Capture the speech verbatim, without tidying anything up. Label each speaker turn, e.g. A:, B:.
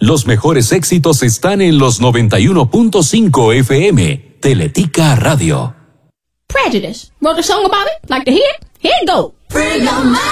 A: Los mejores éxitos están en los noventa y uno punto cinco F M. Teletica Radio.
B: Prejudice. Wrote a song about it? Like to hear it? Here it goes. Free your mind.